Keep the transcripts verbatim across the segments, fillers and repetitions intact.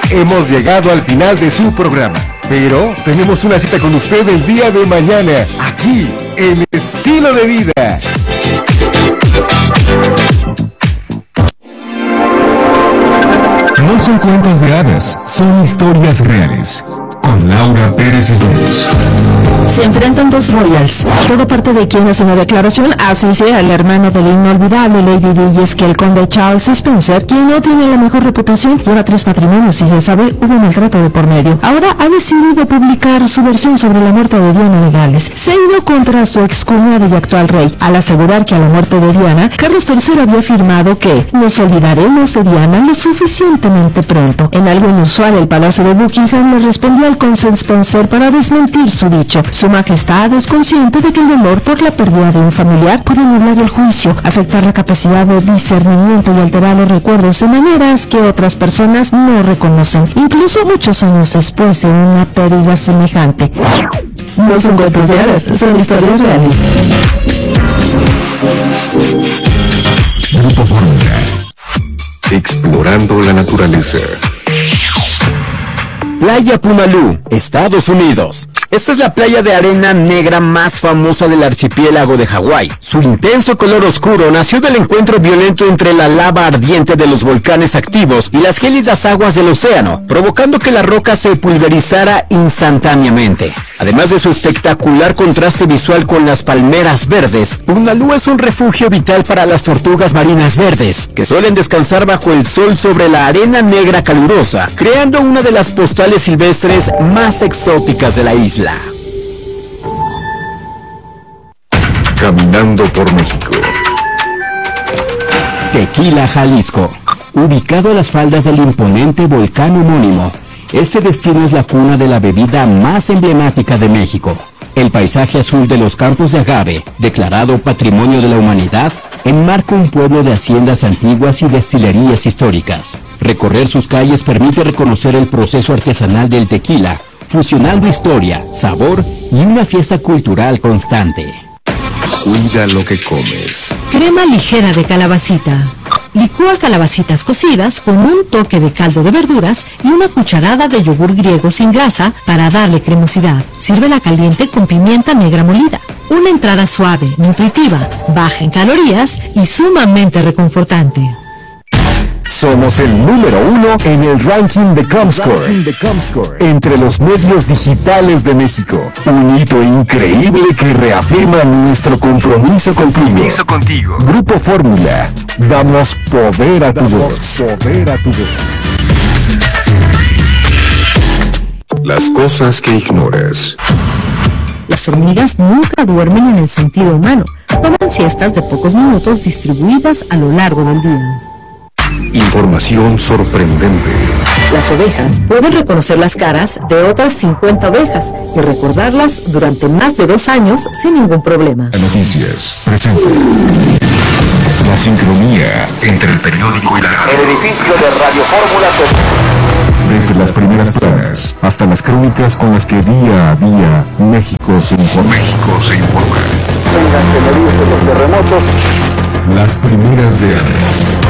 hemos llegado al final de su programa, pero tenemos una cita con usted el día de mañana, aquí en Estilo de Vida. No son cuentos de hadas, son historias reales. Con Laura Pérez Cisneros. Se enfrentan dos royals. Todo parte de quien hace una declaración, así sea el hermano del inolvidable Lady Di, y es que el conde Charles Spencer, quien no tiene la mejor reputación, lleva tres matrimonios y se sabe hubo maltrato de por medio. Ahora ha decidido publicar su versión sobre la muerte de Diana de Gales. Se ha ido contra su excuñado y actual rey, al asegurar que a la muerte de Diana, Carlos tercero había afirmado que nos olvidaremos de Diana lo suficientemente pronto. En algo inusual, el Palacio de Buckingham le respondió al conde Spencer para desmentir su dicho. Su majestad es consciente de que el dolor por la pérdida de un familiar puede nublar el juicio, afectar la capacidad de discernimiento y alterar los recuerdos de maneras que otras personas no reconocen, incluso muchos años después de una pérdida semejante. No son cuentos de hadas, son historias reales. Grupo Fórmula. Explorando la naturaleza. Playa Punalú, Estados Unidos. Esta es la playa de arena negra más famosa del archipiélago de Hawái. Su intenso color oscuro nació del encuentro violento entre la lava ardiente de los volcanes activos y las gélidas aguas del océano, provocando que la roca se pulverizara instantáneamente. Además de su espectacular contraste visual con las palmeras verdes, Punalú es un refugio vital para las tortugas marinas verdes, que suelen descansar bajo el sol sobre la arena negra calurosa, creando una de las postales silvestres más exóticas de la isla. Caminando por México. Tequila, Jalisco. Ubicado a las faldas del imponente volcán homónimo, este destino es la cuna de la bebida más emblemática de México. El paisaje azul de los campos de agave, declarado Patrimonio de la Humanidad, enmarca un pueblo de haciendas antiguas y destilerías históricas. Recorrer sus calles permite reconocer el proceso artesanal del tequila, fusionando historia, sabor y una fiesta cultural constante. Cuida lo que comes. Crema ligera de calabacita. Licúa calabacitas cocidas con un toque de caldo de verduras y una cucharada de yogur griego sin grasa para darle cremosidad. Sírvela caliente con pimienta negra molida. Una entrada suave, nutritiva, baja en calorías y sumamente reconfortante. Somos el número uno en el ranking de Comscore, entre los medios digitales de México. Un hito increíble que reafirma nuestro compromiso contigo. Compromiso contigo. Grupo Fórmula, damos poder a tu voz. Poder a tu voz. Las cosas que ignoras. Las hormigas nunca duermen en el sentido humano. Toman siestas de pocos minutos distribuidas a lo largo del día. Información sorprendente. Las ovejas pueden reconocer las caras de otras cincuenta ovejas y recordarlas durante más de dos años sin ningún problema. Noticias presenta la sincronía entre el periódico y la radio. El edificio de Radio Fórmula. Desde las primeras planas hasta las crónicas con las que día a día México se informa. México se informa. Tengan que medirse los terremotos. Las primeras de año.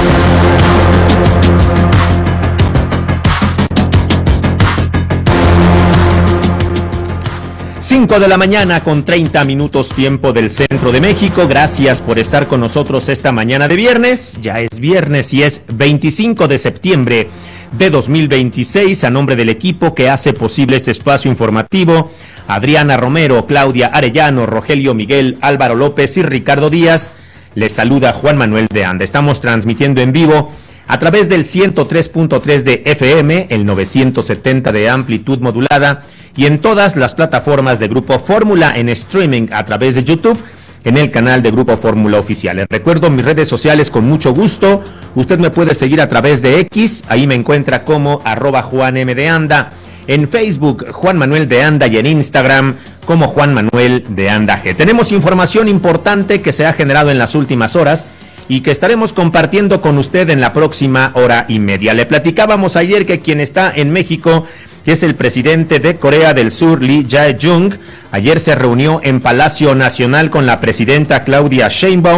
cinco de la mañana con treinta minutos tiempo del centro de México. Gracias por estar con nosotros esta mañana de viernes. Ya es viernes y es veinticinco de septiembre de dos mil veintiséis. A nombre del equipo que hace posible este espacio informativo, Adriana Romero, Claudia Arellano, Rogelio Miguel, Álvaro López y Ricardo Díaz, les saluda Juan Manuel de Anda. Estamos transmitiendo en vivo a través del ciento tres punto tres de F M, el novecientos setenta de amplitud modulada y en todas las plataformas de Grupo Fórmula en streaming a través de YouTube, en el canal de Grupo Fórmula Oficial. Les recuerdo mis redes sociales con mucho gusto. Usted me puede seguir a través de X, ahí me encuentra como arroba Juan M de Anda. En Facebook, Juan Manuel de Anda, y en Instagram como Juan Manuel de Anda G. Tenemos información importante que se ha generado en las últimas horas y que estaremos compartiendo con usted en la próxima hora y media. Le platicábamos ayer que quien está en México es el presidente de Corea del Sur, Lee Jae-jung. Ayer se reunió en Palacio Nacional con la presidenta Claudia Sheinbaum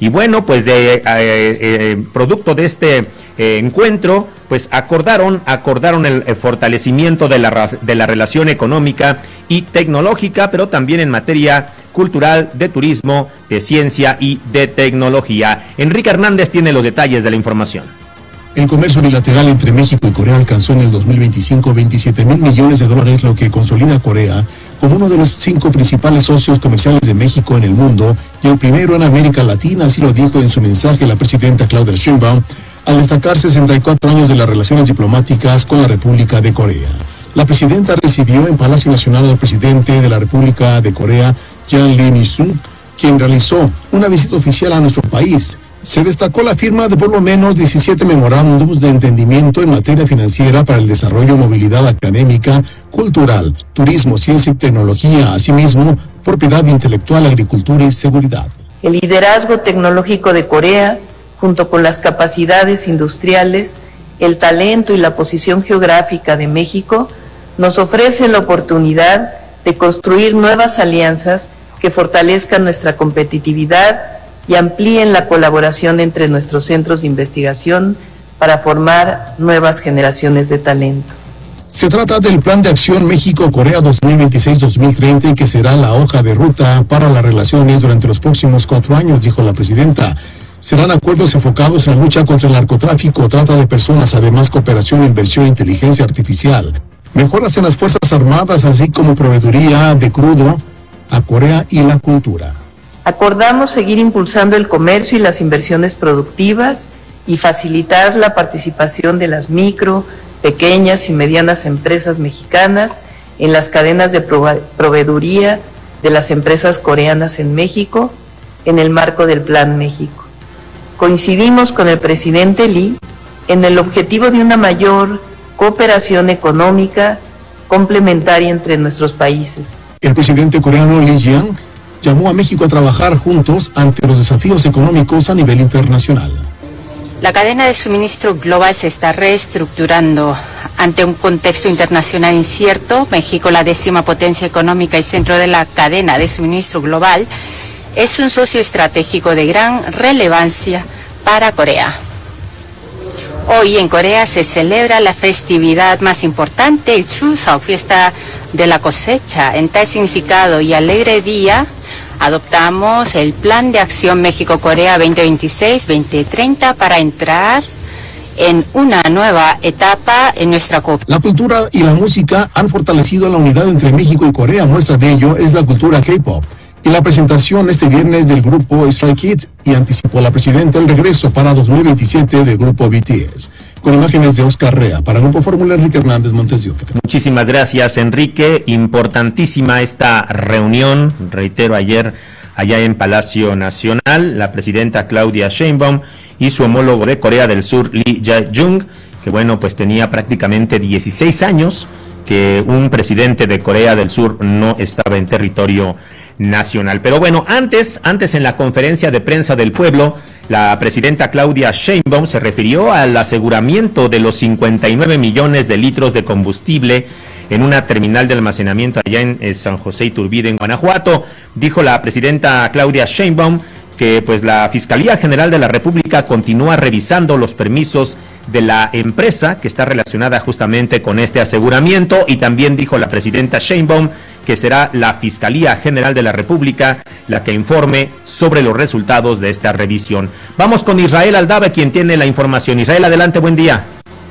Y bueno, pues de eh, eh, producto de este eh, encuentro, pues acordaron, acordaron el, el fortalecimiento de la, de la relación económica y tecnológica, pero también en materia cultural, de turismo, de ciencia y de tecnología. Enrique Hernández tiene los detalles de la información. El comercio bilateral entre México y Corea alcanzó en el dos mil veinticinco veintisiete mil millones de dólares, lo que consolida a Corea como uno de los cinco principales socios comerciales de México en el mundo y el primero en América Latina, así lo dijo en su mensaje la presidenta Claudia Sheinbaum, al destacar sesenta y cuatro años de las relaciones diplomáticas con la República de Corea. La presidenta recibió en Palacio Nacional al presidente de la República de Corea, Jean Lee Mi-sung, quien realizó una visita oficial a nuestro país. Se destacó la firma de por lo menos diecisiete memorándums de entendimiento en materia financiera para el desarrollo, movilidad académica, cultural, turismo, ciencia y tecnología, asimismo, propiedad intelectual, agricultura y seguridad. El liderazgo tecnológico de Corea, junto con las capacidades industriales, el talento y la posición geográfica de México, nos ofrece la oportunidad de construir nuevas alianzas que fortalezcan nuestra competitividad y amplíen la colaboración entre nuestros centros de investigación para formar nuevas generaciones de talento. Se trata del Plan de Acción México-Corea dos mil veintiséis a dos mil treinta y que será la hoja de ruta para las relaciones durante los próximos cuatro años, dijo la presidenta. Serán acuerdos enfocados en la lucha contra el narcotráfico, trata de personas, además cooperación, inversión, inteligencia artificial, mejoras en las Fuerzas Armadas, así como proveeduría de crudo a Corea y la cultura. Acordamos seguir impulsando el comercio y las inversiones productivas y facilitar la participación de las micro, pequeñas y medianas empresas mexicanas en las cadenas de proveeduría de las empresas coreanas en México, en el marco del Plan México. Coincidimos con el presidente Lee en el objetivo de una mayor cooperación económica complementaria entre nuestros países. El presidente coreano Lee Jae-yong llamó a México a trabajar juntos ante los desafíos económicos a nivel internacional. La cadena de suministro global se está reestructurando ante un contexto internacional incierto. México, la décima potencia económica y centro de la cadena de suministro global, es un socio estratégico de gran relevancia para Corea. Hoy en Corea se celebra la festividad más importante, el Chuseok, fiesta de la cosecha. En tal significado y alegre día, adoptamos el Plan de Acción México-Corea veinte veintiséis a veinte treinta para entrar en una nueva etapa en nuestra cooperación. La cultura y la música han fortalecido la unidad entre México y Corea. Muestra de ello es la cultura K-pop y la presentación este viernes del grupo Stray Kids, y anticipó la presidenta el regreso para dos mil veintisiete del grupo B T S. Con imágenes de Oscar Rea, para Grupo Fórmula, Enrique Hernández, Montes de Oca. Muchísimas gracias, Enrique. Importantísima esta reunión, reitero, ayer allá en Palacio Nacional, la presidenta Claudia Sheinbaum y su homólogo de Corea del Sur, Lee Jae-yong, que bueno, pues tenía prácticamente dieciséis años que un presidente de Corea del Sur no estaba en territorio nacional. Pero bueno, antes, antes en la conferencia de prensa del pueblo, la presidenta Claudia Sheinbaum se refirió al aseguramiento de los cincuenta y nueve millones de litros de combustible en una terminal de almacenamiento allá en eh, San José Iturbide, en Guanajuato. Dijo la presidenta Claudia Sheinbaum que pues la Fiscalía General de la República continúa revisando los permisos de la empresa que está relacionada justamente con este aseguramiento, y también dijo la presidenta Sheinbaum que será la Fiscalía General de la República la que informe sobre los resultados de esta revisión. Vamos con Israel Aldave, quien tiene la información. Israel, adelante, buen día.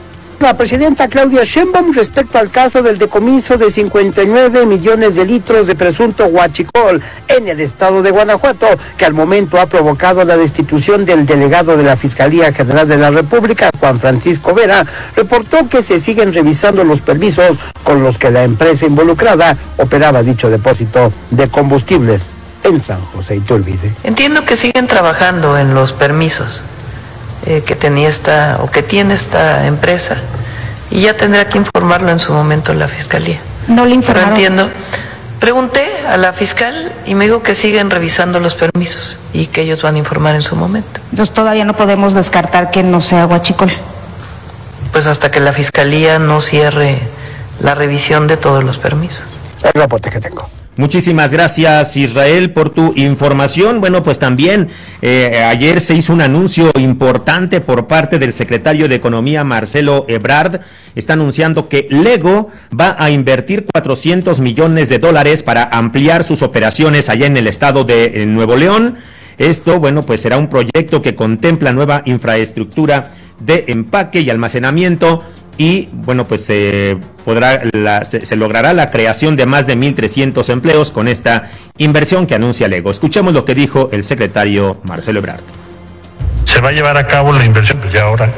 La presidenta Claudia Sheinbaum respecto al caso del decomiso de cincuenta y nueve millones de litros de presunto huachicol en el estado de Guanajuato, que al momento ha provocado la destitución del delegado de la Fiscalía General de la República, Juan Francisco Vera, reportó que se siguen revisando los permisos con los que la empresa involucrada operaba dicho depósito de combustibles en San José Iturbide. Entiendo que siguen trabajando en los permisos Eh, que tenía esta o que tiene esta empresa, y ya tendrá que informarlo en su momento la fiscalía. No le informaron. Pero entiendo. Pregunté a la fiscal y me dijo que siguen revisando los permisos y que ellos van a informar en su momento. Entonces todavía no podemos descartar que no sea huachicol. Pues hasta que la fiscalía no cierre la revisión de todos los permisos. El reporte que tengo. Muchísimas gracias, Israel, por tu información. Bueno, pues también eh, ayer se hizo un anuncio importante por parte del secretario de Economía, Marcelo Ebrard. Está anunciando que Lego va a invertir cuatrocientos millones de dólares para ampliar sus operaciones allá en el estado de Nuevo León. Esto, bueno, pues será un proyecto que contempla nueva infraestructura de empaque y almacenamiento. Y bueno, pues eh, podrá la, se, se logrará la creación de más de mil trescientos empleos con esta inversión que anuncia Lego. Escuchemos lo que dijo el secretario Marcelo Ebrard. Se va a llevar a cabo la inversión pues ya ahora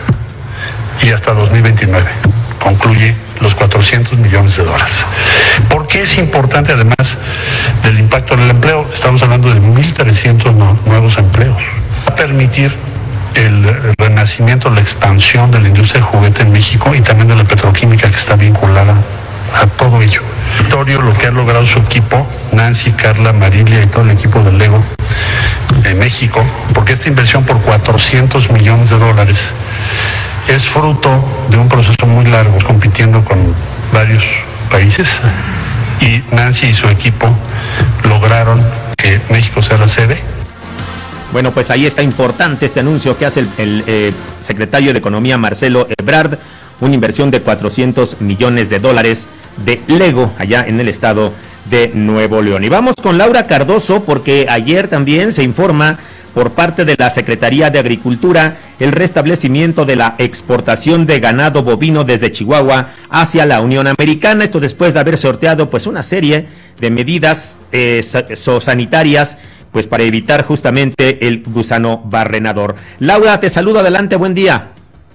y hasta dos mil veintinueve. Concluye los cuatrocientos millones de dólares. ¿Por qué es importante además del impacto en el empleo? Estamos hablando de mil trescientos no, nuevos empleos. Va a permitir el renacimiento, la expansión de la industria de juguete en México y también de la petroquímica que está vinculada a todo ello. Victorio, lo que ha logrado su equipo, Nancy, Carla, Marilia y todo el equipo de Lego en México, porque esta inversión por cuatrocientos millones de dólares es fruto de un proceso muy largo, compitiendo con varios países, y Nancy y su equipo lograron que México sea la sede. Bueno, pues ahí está importante este anuncio que hace el, el eh, secretario de Economía, Marcelo Ebrard, una inversión de cuatrocientos millones de dólares de Lego allá en el estado de Nuevo León. Y vamos con Laura Cardoso, porque ayer también se informa por parte de la Secretaría de Agricultura el restablecimiento de la exportación de ganado bovino desde Chihuahua hacia la Unión Americana. Esto después de haber sorteado pues una serie de medidas eh, sanitarias pues para evitar justamente el gusano barrenador. Laura, te saludo, adelante, buen día.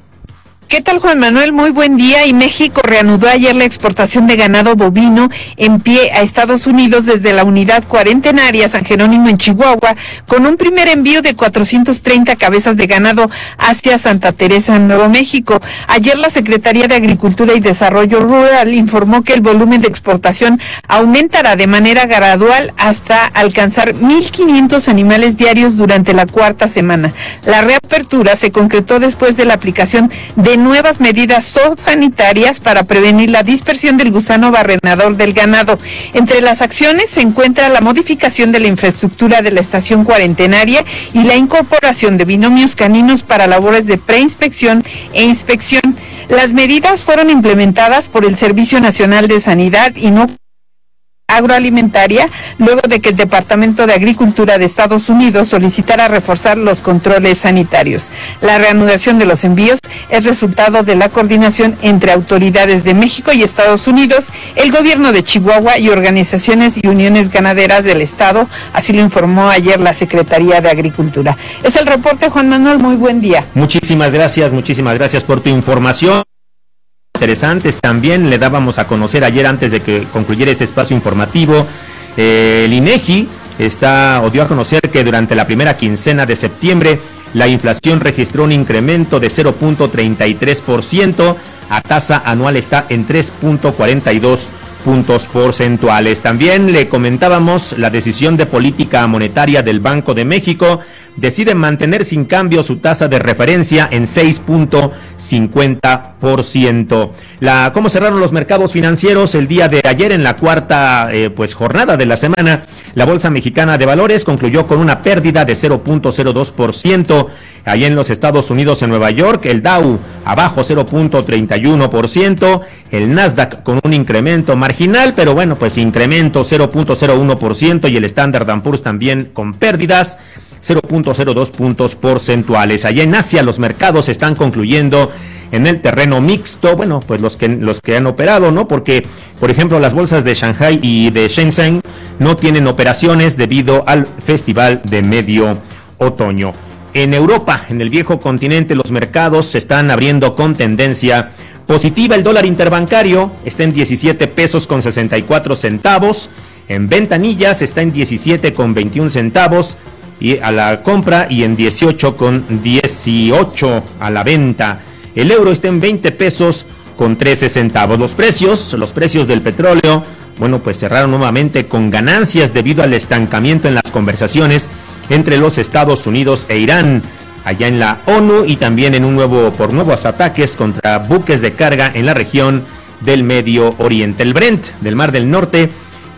¿Qué tal, Juan Manuel? Muy buen día. Y México reanudó ayer la exportación de ganado bovino en pie a Estados Unidos desde la unidad cuarentenaria San Jerónimo en Chihuahua, con un primer envío de cuatrocientas treinta cabezas de ganado hacia Santa Teresa, en Nuevo México. Ayer la Secretaría de Agricultura y Desarrollo Rural informó que el volumen de exportación aumentará de manera gradual hasta alcanzar mil quinientos animales diarios durante la cuarta semana. La reapertura se concretó después de la aplicación de nuevas medidas sanitarias para prevenir la dispersión del gusano barrenador del ganado. Entre las acciones se encuentra la modificación de la infraestructura de la estación cuarentenaria y la incorporación de binomios caninos para labores de preinspección e inspección. Las medidas fueron implementadas por el Servicio Nacional de Sanidad y no agroalimentaria, luego de que el Departamento de Agricultura de Estados Unidos solicitara reforzar los controles sanitarios. La reanudación de los envíos es resultado de la coordinación entre autoridades de México y Estados Unidos, el gobierno de Chihuahua y organizaciones y uniones ganaderas del estado, así lo informó ayer la Secretaría de Agricultura. Es el reporte, Juan Manuel, muy buen día. Muchísimas gracias, muchísimas gracias por tu información. Interesantes también le dábamos a conocer ayer antes de que concluyera este espacio informativo. Eh, el INEGI está o dio a conocer que durante la primera quincena de septiembre la inflación registró un incremento de cero punto treinta y tres por ciento, a tasa anual está en tres punto cuarenta y dos puntos porcentuales. También le comentábamos la decisión de política monetaria del Banco de México, decide mantener sin cambio su tasa de referencia en seis punto cincuenta por ciento. La, ¿Cómo cerraron los mercados financieros el día de ayer en la cuarta eh, pues jornada de la semana? La Bolsa Mexicana de Valores concluyó con una pérdida de cero punto cero dos por ciento. Allá en los Estados Unidos, en Nueva York, el Dow abajo cero punto treinta y uno por ciento, el Nasdaq con un incremento marginal, pero bueno, pues incremento cero punto cero uno por ciento, y el Standard and Poor's también con pérdidas cero punto cero dos puntos porcentuales. Allá en Asia los mercados están concluyendo en el terreno mixto, bueno, pues los que los que han operado, ¿no? Porque, por ejemplo, las bolsas de Shanghai y de Shenzhen no tienen operaciones debido al Festival de Medio Otoño. En Europa, en el viejo continente, los mercados se están abriendo con tendencia positiva. El dólar interbancario está en diecisiete pesos con sesenta y cuatro centavos. En ventanillas está en diecisiete con veintiún centavos y a la compra, y en dieciocho con dieciocho a la venta. El euro está en veinte pesos con trece centavos. Los precios, los precios del petróleo, bueno, pues cerraron nuevamente con ganancias debido al estancamiento en las conversaciones entre los Estados Unidos e Irán, allá en la ONU, y también en un nuevo por nuevos ataques contra buques de carga en la región del Medio Oriente. El Brent del Mar del Norte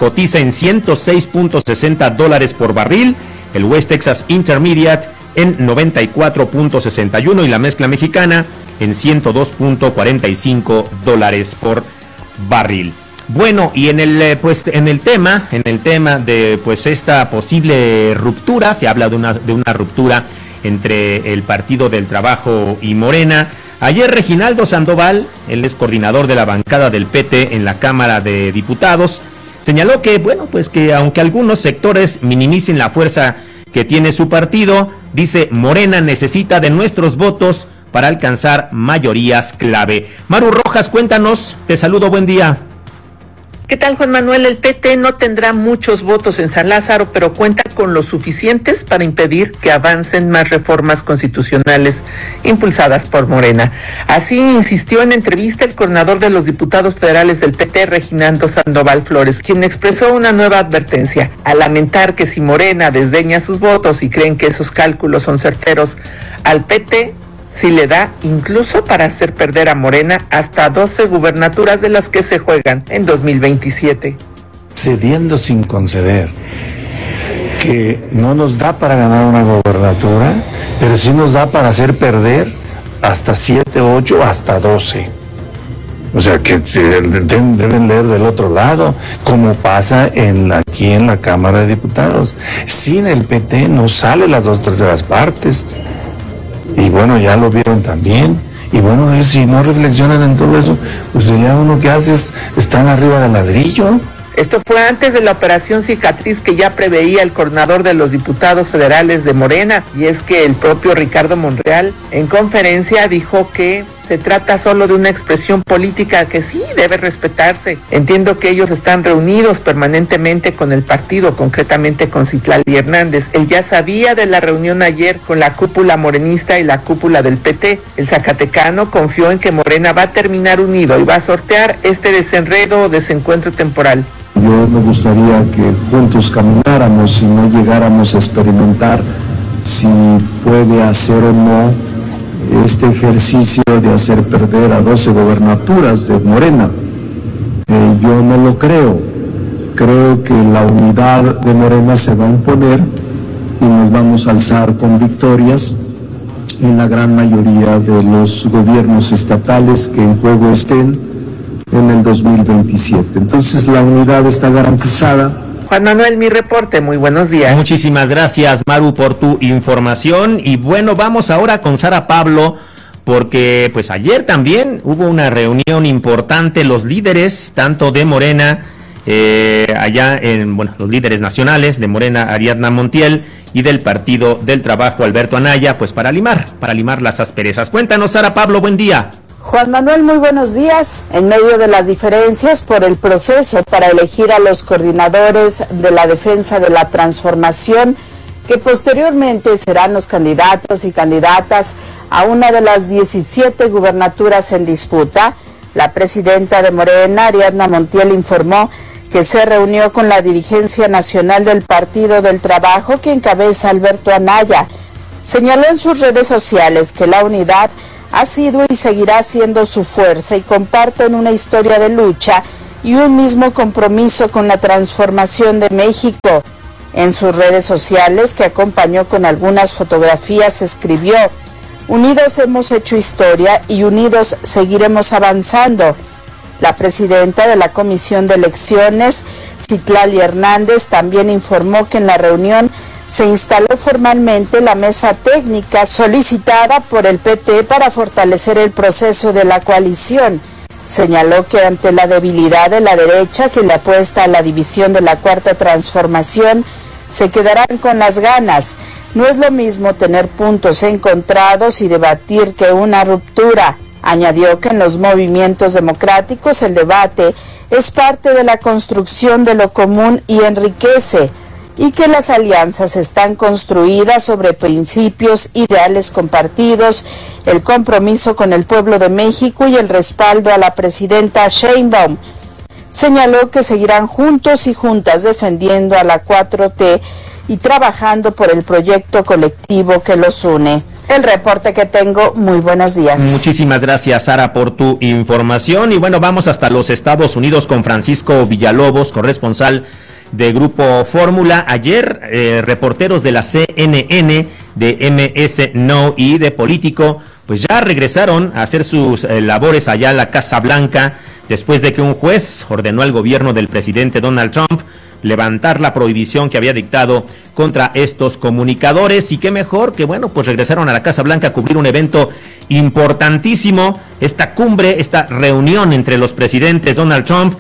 cotiza en ciento seis punto sesenta dólares por barril, el West Texas Intermediate en noventa y cuatro punto sesenta y uno y la mezcla mexicana en ciento dos punto cuarenta y cinco dólares por barril. Bueno, y en el pues en el tema, en el tema de pues esta posible ruptura, se habla de una de una ruptura entre el Partido del Trabajo y Morena. Ayer Reginaldo Sandoval, él es coordinador de la bancada del P T en la Cámara de Diputados, señaló que bueno, pues que aunque algunos sectores minimicen la fuerza que tiene su partido, dice Morena necesita de nuestros votos para alcanzar mayorías clave. Maru Rojas, cuéntanos, te saludo, buen día. ¿Qué tal, Juan Manuel? El P T no tendrá muchos votos en San Lázaro, pero cuenta con los suficientes para impedir que avancen más reformas constitucionales impulsadas por Morena. Así insistió en entrevista el coordinador de los diputados federales del P T, Reginaldo Sandoval Flores, quien expresó una nueva advertencia, al lamentar que si Morena desdeña sus votos y creen que esos cálculos son certeros, al P T sí le da incluso para hacer perder a Morena hasta doce gubernaturas de las que se juegan en dos mil veintisiete. Cediendo sin conceder, que no nos da para ganar una gobernatura, pero sí nos da para hacer perder hasta siete, ocho, hasta doce. O sea, que deben leer del otro lado, como pasa en la, aquí en la Cámara de Diputados. Sin el P T no sale las dos terceras partes. Y bueno, ya lo vieron también. Y bueno, es, si no reflexionan en todo eso, pues ya uno que hace es, están arriba del ladrillo. Esto fue antes de la operación cicatriz que ya preveía el coordinador de los diputados federales de Morena, y es que el propio Ricardo Monreal en conferencia dijo que se trata solo de una expresión política que sí debe respetarse. Entiendo que ellos están reunidos permanentemente con el partido, concretamente con Citlali Hernández. Él ya sabía de la reunión ayer con la cúpula morenista y la cúpula del P T. El zacatecano confió en que Morena va a terminar unido y va a sortear este desenredo o desencuentro temporal. Yo me gustaría que juntos camináramos y no llegáramos a experimentar si puede hacer o no este ejercicio de hacer perder a doce gobernaturas de Morena. Eh, yo no lo creo. Creo que la unidad de Morena se va a imponer y nos vamos a alzar con victorias en la gran mayoría de los gobiernos estatales que en juego estén en el dos mil veintisiete. Entonces la unidad está garantizada. Juan Manuel, mi reporte, muy buenos días. Muchísimas gracias, Maru, por tu información. Y bueno, vamos ahora con Sara Pablo, porque pues ayer también hubo una reunión importante, los líderes, tanto de Morena, eh, allá en, bueno, los líderes nacionales de Morena, Ariadna Montiel, y del Partido del Trabajo, Alberto Anaya, pues para limar, para limar las asperezas. Cuéntanos, Sara Pablo, buen día. Juan Manuel, muy buenos días. En medio de las diferencias por el proceso para elegir a los coordinadores de la defensa de la transformación, que posteriormente serán los candidatos y candidatas a una de las diecisiete gubernaturas en disputa, la presidenta de Morena, Ariadna Montiel, informó que se reunió con la dirigencia nacional del Partido del Trabajo que encabeza Alberto Anaya. Señaló en sus redes sociales que la unidad ha sido y seguirá siendo su fuerza y comparten una historia de lucha y un mismo compromiso con la transformación de México. En sus redes sociales, que acompañó con algunas fotografías, escribió: "Unidos hemos hecho historia y unidos seguiremos avanzando". La presidenta de la Comisión de Elecciones, Citlali Hernández, también informó que en la reunión se instaló formalmente la mesa técnica solicitada por el P T para fortalecer el proceso de la coalición. Señaló que ante la debilidad de la derecha que le apuesta a la división de la Cuarta Transformación, se quedarán con las ganas. No es lo mismo tener puntos encontrados y debatir que una ruptura. Añadió que en los movimientos democráticos el debate es parte de la construcción de lo común y enriquece, y que las alianzas están construidas sobre principios, ideales compartidos, el compromiso con el pueblo de México y el respaldo a la presidenta Sheinbaum. Señaló que seguirán juntos y juntas defendiendo a la cuatro T y trabajando por el proyecto colectivo que los une. El reporte que tengo, muy buenos días. Muchísimas gracias, Sara, por tu información. Y bueno, vamos hasta los Estados Unidos con Francisco Villalobos, corresponsal de Grupo Fórmula. Ayer, eh, reporteros de la C N N, de M S Now y de Político, pues ya regresaron a hacer sus eh, labores allá a la Casa Blanca, después de que un juez ordenó al gobierno del presidente Donald Trump levantar la prohibición que había dictado contra estos comunicadores. Y qué mejor que, bueno, pues regresaron a la Casa Blanca a cubrir un evento importantísimo, esta cumbre, esta reunión entre los presidentes Donald Trump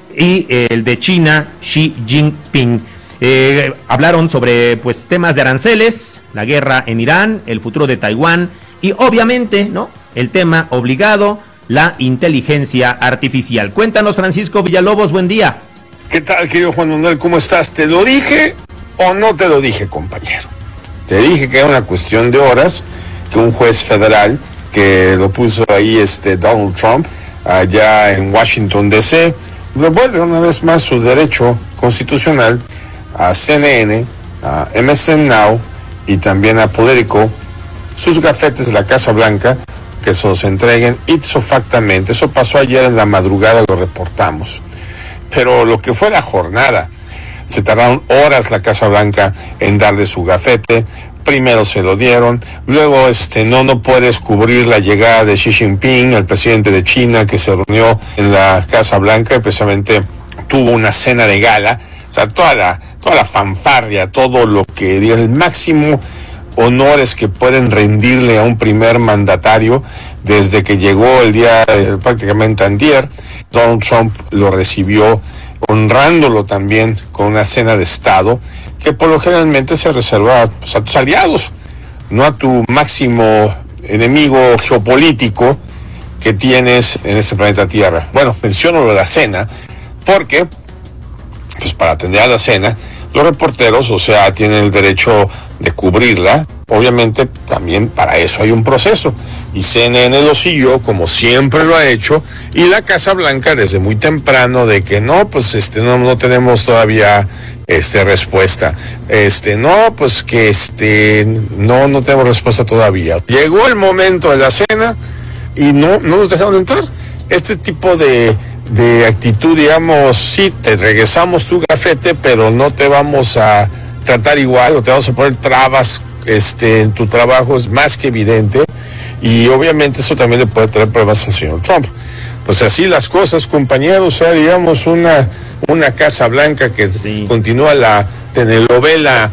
y el de China, Xi Jinping. Eh, hablaron sobre pues temas de aranceles, la guerra en Irán, el futuro de Taiwán y obviamente, ¿no?, el tema obligado, la inteligencia artificial. Cuéntanos, Francisco Villalobos, buen día. ¿Qué tal, querido Juan Manuel? ¿Cómo estás? ¿Te lo dije o no te lo dije, compañero? Te dije que era una cuestión de horas que un juez federal que lo puso ahí este Donald Trump allá en Washington D C devuelve una vez más su derecho constitucional a C N N, a M S N Now y también a Politico sus gafetes de la Casa Blanca, que se los entreguen ipso factamente. Eso pasó ayer en la madrugada, lo reportamos. Pero lo que fue la jornada, se tardaron horas la Casa Blanca en darle su gafete. Primero se lo dieron, luego este no no puedes cubrir la llegada de Xi Jinping, el presidente de China, que se reunió en la Casa Blanca y precisamente tuvo una cena de gala. O sea, toda la toda la fanfarria, todo lo que dio, el máximo honores que pueden rendirle a un primer mandatario desde que llegó el día eh, prácticamente antier. Donald Trump lo recibió honrándolo también con una cena de estado que por lo generalmente se reserva pues, a tus aliados, no a tu máximo enemigo geopolítico que tienes en este planeta Tierra. Bueno, menciono lo de la cena porque pues para atender a la cena los reporteros, o sea, tienen el derecho de cubrirla. Obviamente también para eso hay un proceso y C N N lo siguió como siempre lo ha hecho, y la Casa Blanca desde muy temprano de que no, pues este no no tenemos todavía este respuesta, este no, pues que este no no tenemos respuesta todavía. Llegó el momento de la cena y no no nos dejaron entrar. Este tipo de de actitud, digamos, sí, te regresamos tu gafete, pero no te vamos a tratar igual o te vamos a poner trabas este en tu trabajo, es más que evidente, y obviamente eso también le puede traer problemas al señor Trump. Pues así las cosas, compañeros, o sea, digamos una una Casa Blanca que sí. Continúa la telenovela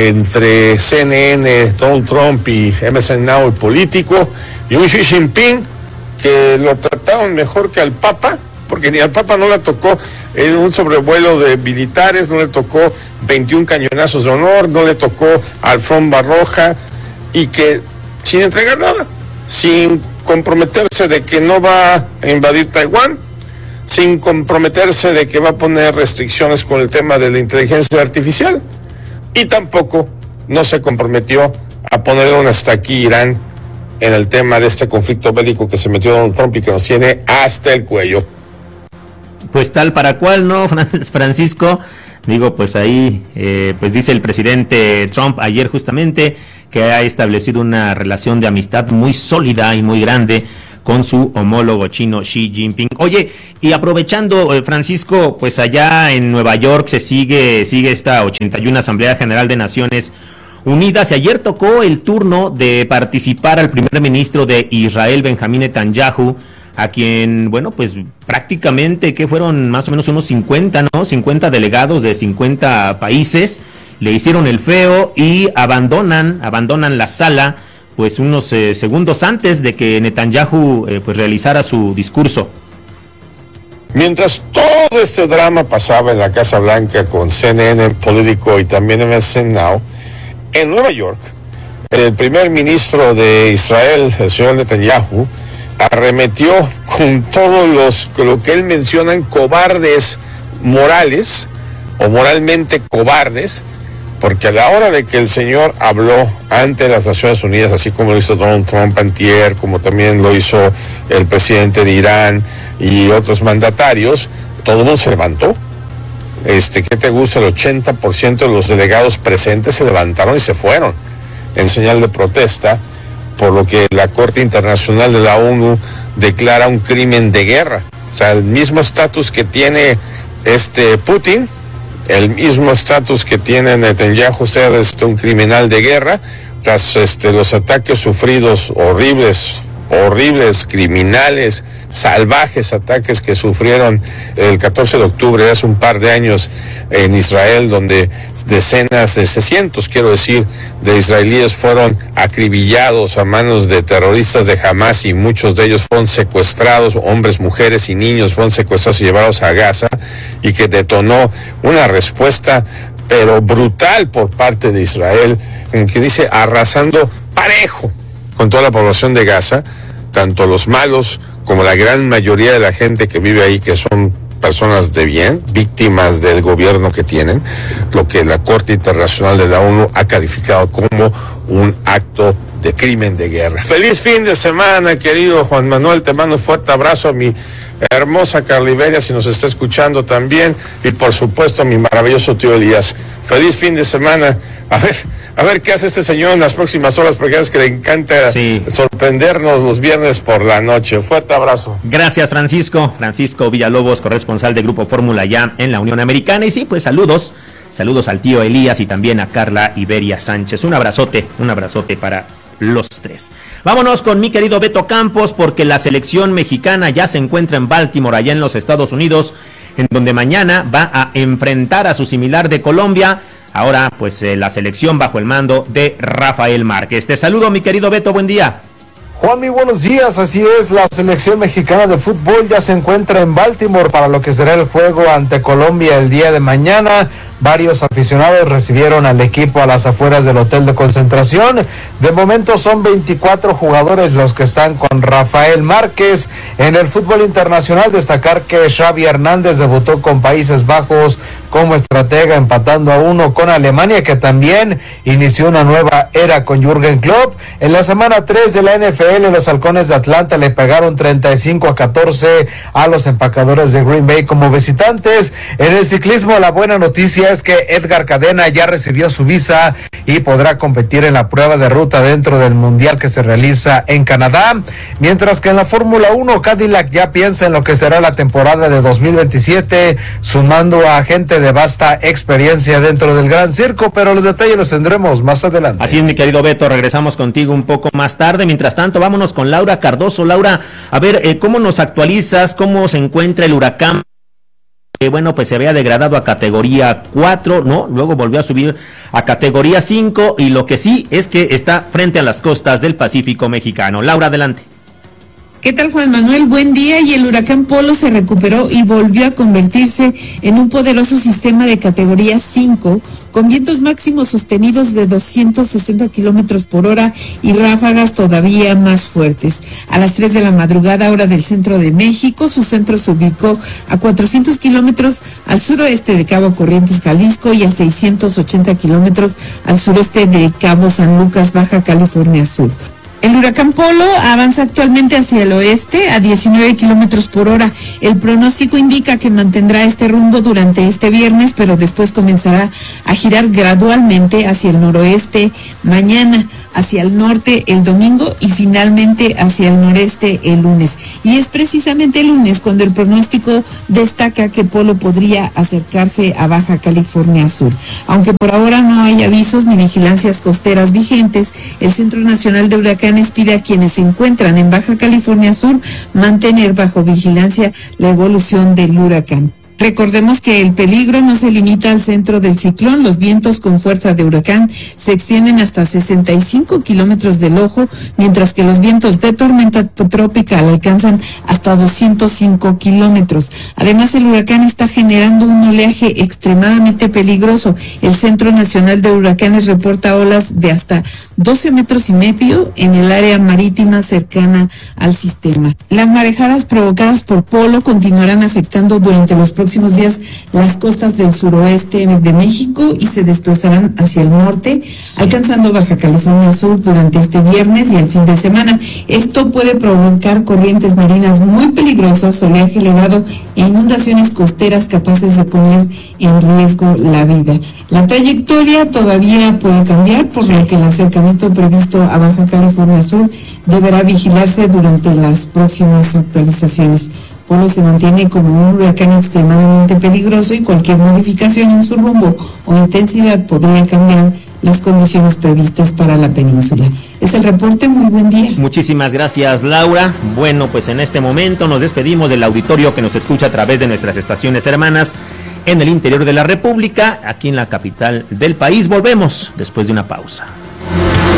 entre C N N, Donald Trump y M S N Now y Político, y un Xi Jinping que lo trataron mejor que al Papa, porque ni al Papa no le tocó eh, un sobrevuelo de militares, no le tocó veintiún cañonazos de honor, no le tocó alfombra roja, y que sin entregar nada, sin comprometerse de que no va a invadir Taiwán, sin comprometerse de que va a poner restricciones con el tema de la inteligencia artificial, y tampoco no se comprometió a ponerle un hasta aquí Irán en el tema de este conflicto bélico que se metió Donald Trump y que nos tiene hasta el cuello. Pues tal para cual, ¿no, Francisco? Digo, pues ahí, eh, pues dice el presidente Trump ayer justamente que ha establecido una relación de amistad muy sólida y muy grande con su homólogo chino Xi Jinping. Oye, y aprovechando, eh, Francisco, pues allá en Nueva York se sigue, sigue esta ochenta y una Asamblea General de Naciones Unidas, y ayer tocó el turno de participar al primer ministro de Israel, Benjamín Netanyahu, a quien, bueno, pues prácticamente que fueron más o menos unos cincuenta, ¿no? cincuenta delegados de cincuenta países, le hicieron el feo y abandonan, abandonan la sala, pues unos eh, segundos antes de que Netanyahu eh, pues realizara su discurso. Mientras todo este drama pasaba en la Casa Blanca con C N N, Político y también M S N Now, en Nueva York, el primer ministro de Israel, el señor Netanyahu, arremetió con todos los, lo que él menciona, cobardes morales o moralmente cobardes, porque a la hora de que el señor habló ante las Naciones Unidas, así como lo hizo Donald Trump antier, como también lo hizo el presidente de Irán y otros mandatarios, todo el mundo se levantó. Este, ¿qué te gusta? El ochenta por ciento de los delegados presentes se levantaron y se fueron en señal de protesta por lo que la Corte Internacional de la ONU declara un crimen de guerra. O sea, el mismo estatus que tiene este Putin, el mismo estatus que tiene Netanyahu, ser este, un criminal de guerra, tras este, los ataques sufridos, horribles, horribles, criminales, salvajes ataques que sufrieron el catorce de octubre, hace un par de años, en Israel, donde decenas de cientos, quiero decir, de israelíes fueron acribillados a manos de terroristas de Hamas, y muchos de ellos fueron secuestrados, hombres, mujeres y niños fueron secuestrados y llevados a Gaza, y que detonó una respuesta pero brutal por parte de Israel, como que dice, arrasando parejo con toda la población de Gaza, tanto los malos como la gran mayoría de la gente que vive ahí, que son personas de bien, víctimas del gobierno que tienen, lo que la Corte Internacional de la ONU ha calificado como un acto de crimen de guerra. Feliz fin de semana, querido Juan Manuel, te mando un fuerte abrazo a mi hermosa Carliberia, si nos está escuchando también, y por supuesto a mi maravilloso tío Elías. Feliz fin de semana. A ver, a ver qué hace este señor en las próximas horas, porque es que le encanta sí. sorprendernos los viernes por la noche. Fuerte abrazo. Gracias, Francisco. Francisco Villalobos, corresponsal de Grupo Fórmula ya en la Unión Americana. Y sí, pues saludos, saludos al tío Elías y también a Carla Iberia Sánchez. Un abrazote, un abrazote para los tres. Vámonos con mi querido Beto Campos, porque la selección mexicana ya se encuentra en Baltimore, allá en los Estados Unidos, en donde mañana va a enfrentar a su similar de Colombia. Ahora, pues, eh, la selección bajo el mando de Rafael Márquez. Te saludo, mi querido Beto, buen día. Juan, muy buenos días, así es, la selección mexicana de fútbol ya se encuentra en Baltimore para lo que será el juego ante Colombia el día de mañana. Varios aficionados recibieron al equipo a las afueras del hotel de concentración. De momento son veinticuatro jugadores los que están con Rafael Márquez. En el fútbol internacional, destacar que Xavi Hernández debutó con Países Bajos como estratega, empatando a uno con Alemania, que también inició una nueva era con Jürgen Klopp. En la semana tres de la N F L, los Halcones de Atlanta le pegaron treinta y cinco a catorce a los Empacadores de Green Bay como visitantes. En el ciclismo, la buena noticia es que Edgar Cadena ya recibió su visa y podrá competir en la prueba de ruta dentro del mundial que se realiza en Canadá, mientras que en la Fórmula uno, Cadillac ya piensa en lo que será la temporada de dos mil veintisiete, sumando a gente de vasta experiencia dentro del Gran Circo, pero los detalles los tendremos más adelante. Así es, mi querido Beto, regresamos contigo un poco más tarde. Mientras tanto, vámonos con Laura Cardoso. Laura, a ver, eh, ¿cómo nos actualizas? ¿Cómo se encuentra el huracán? Que bueno, pues se había degradado a categoría cuatro, ¿no? Luego volvió a subir a categoría cinco, y lo que sí es que está frente a las costas del Pacífico mexicano. Laura, adelante. ¿Qué tal, Juan Manuel? Buen día. Y el huracán Polo se recuperó y volvió a convertirse en un poderoso sistema de categoría cinco, con vientos máximos sostenidos de doscientos sesenta kilómetros por hora y ráfagas todavía más fuertes. A las tres de la madrugada, hora del centro de México, su centro se ubicó a cuatrocientos kilómetros al suroeste de Cabo Corrientes, Jalisco, y a seiscientos ochenta kilómetros al sureste de Cabo San Lucas, Baja California Sur. El huracán Polo avanza actualmente hacia el oeste a diecinueve kilómetros por hora. El pronóstico indica que mantendrá este rumbo durante este viernes, pero después comenzará a girar gradualmente hacia el noroeste mañana, hacia el norte el domingo y finalmente hacia el noreste el lunes. Y es precisamente el lunes cuando el pronóstico destaca que Polo podría acercarse a Baja California Sur. Aunque por ahora no hay avisos ni vigilancias costeras vigentes, el Centro Nacional de Huracanes pide a quienes se encuentran en Baja California Sur mantener bajo vigilancia la evolución del huracán. Recordemos que el peligro no se limita al centro del ciclón. Los vientos con fuerza de huracán se extienden hasta sesenta y cinco kilómetros del ojo, mientras que los vientos de tormenta tropical alcanzan hasta doscientos cinco kilómetros. Además, el huracán está generando un oleaje extremadamente peligroso. El Centro Nacional de Huracanes reporta olas de hasta doce metros y medio en el área marítima cercana al sistema. Las marejadas provocadas por Polo continuarán afectando durante los próximos días las costas del suroeste de México y se desplazarán hacia el norte, alcanzando Baja California Sur durante este viernes y el fin de semana. Esto puede provocar corrientes marinas muy peligrosas, oleaje elevado e inundaciones costeras capaces de poner en riesgo la vida. La trayectoria todavía puede cambiar, por lo que el acercamiento deslizamiento previsto a Baja California Sur deberá vigilarse durante las próximas actualizaciones. Polo se mantiene como un huracán extremadamente peligroso y cualquier modificación en su rumbo o intensidad podría cambiar las condiciones previstas para la península. Es el reporte, muy buen día. Muchísimas gracias, Laura. Bueno, pues en este momento nos despedimos del auditorio que nos escucha a través de nuestras estaciones hermanas en el interior de la República, aquí en la capital del país. Volvemos después de una pausa.